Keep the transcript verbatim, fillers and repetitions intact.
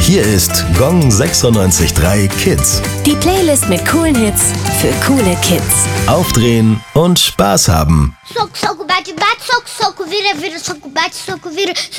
Hier ist Gong sechsundneunzig Komma drei Kids. Die Playlist mit coolen Hits für coole Kids. Aufdrehen und Spaß haben. Soco, soco, bate, bate, soco, soco, vira, vira, soco, bate, soco, vira.